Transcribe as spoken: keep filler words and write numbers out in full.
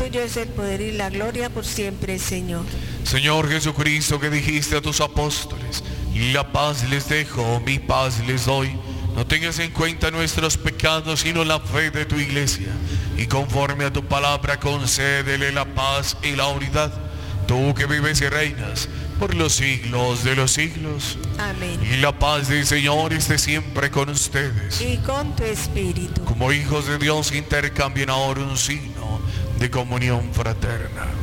tuyo es el poder y la gloria por siempre, Señor. Señor Jesucristo, que dijiste a tus apóstoles, la paz les dejo, mi paz les doy. No tengas en cuenta nuestros pecados, sino la fe de tu iglesia. Y conforme a tu palabra, concédele la paz y la unidad. Tú que vives y reinas por los siglos de los siglos. Amén. Y la paz del Señor esté siempre con ustedes. Y con tu espíritu. Como hijos de Dios, intercambien ahora un signo de comunión fraterna.